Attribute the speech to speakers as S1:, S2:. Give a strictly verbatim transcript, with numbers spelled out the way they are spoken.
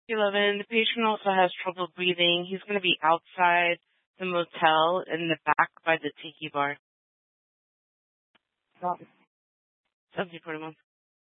S1: eleven, the patient also has trouble breathing. He's going to be outside the motel in the back by the tiki bar.
S2: Copy.
S1: seventy forty-one.